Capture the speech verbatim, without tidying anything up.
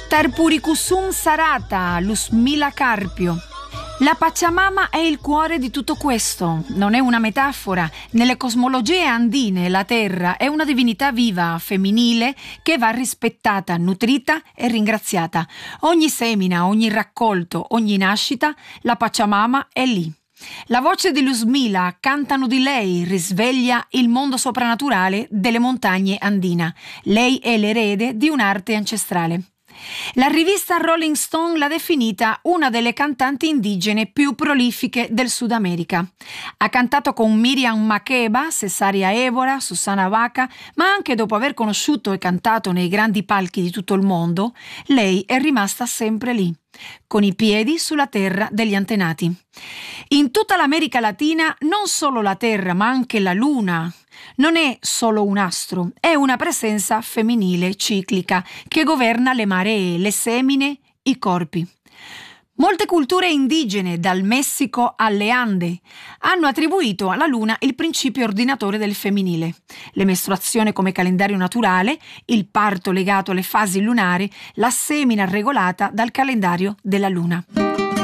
Tarpuricusum sarata, Lusmila Carpio. La Pachamama è il cuore di tutto questo, non è una metafora. Nelle cosmologie andine la terra è una divinità viva, femminile, che va rispettata, nutrita e ringraziata. Ogni semina, ogni raccolto, ogni nascita, la Pachamama è lì. La voce di Lusmila, cantano di lei, risveglia il mondo soprannaturale delle montagne andina. Lei è l'erede di un'arte ancestrale. La rivista Rolling Stone l'ha definita una delle cantanti indigene più prolifiche del Sud America. Ha cantato con Miriam Makeba, Cesaria Évora, Susana Baca, ma anche dopo aver conosciuto e cantato nei grandi palchi di tutto il mondo, lei è rimasta sempre lì, con i piedi sulla terra degli antenati. In tutta l'America Latina non solo la terra ma anche la luna non è solo un astro, è una presenza femminile ciclica che governa le maree, le semine, i corpi. Molte culture indigene, dal Messico alle Ande, hanno attribuito alla luna il principio ordinatore del femminile. Le mestruazioni come calendario naturale, il parto legato alle fasi lunari, la semina regolata dal calendario della luna.